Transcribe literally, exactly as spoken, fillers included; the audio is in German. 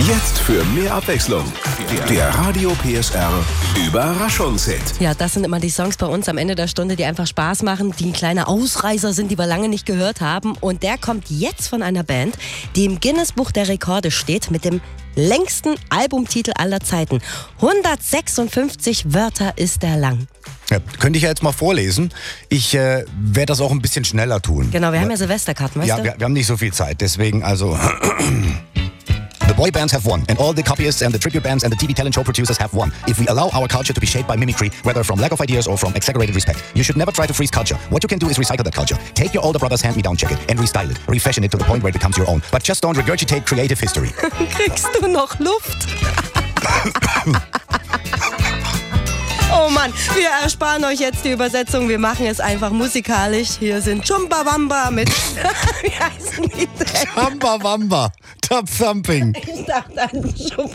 Jetzt für mehr Abwechslung. Der Radio P S R Überraschungshit. Ja, das sind immer die Songs bei uns am Ende der Stunde, die einfach Spaß machen, die ein kleiner Ausreißer sind, die wir lange nicht gehört haben. Und der kommt jetzt von einer Band, die im Guinness-Buch der Rekorde steht mit dem längsten Albumtitel aller Zeiten. hundertsechsundfünfzig Wörter ist er lang. Ja, könnte ich ja jetzt mal vorlesen. Ich äh, werde das auch ein bisschen schneller tun. Genau, wir haben ja Silvesterkarten, weißt ja, du? wir, wir haben nicht so viel Zeit, deswegen also... The boy bands have won, and all the copyists and the tribute bands and the T V talent show producers have won. If we allow our culture to be shaped by mimicry, whether from lack of ideas or from exaggerated respect, you should never try to freeze culture. What you can do is recycle that culture. Take your older brother's hand-me-down jacket and restyle it, refashion it to the point where it becomes your own. But just don't regurgitate creative history. Kriegst du noch Luft? Oh Mann, wir ersparen euch jetzt die Übersetzung. Wir machen es einfach musikalisch. Hier sind Chumbawamba mit... Wie heißen die denn? Chumbawamba, Top Thumping. Ich dachte an Chumba.